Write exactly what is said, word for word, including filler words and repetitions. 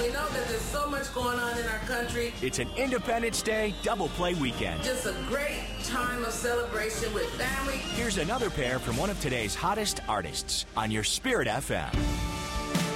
We know that there's so much going on in our country. It's an Independence Day double play weekend. Just a great time of celebration with family. Here's another pair from one of today's hottest artists on your Spirit F M.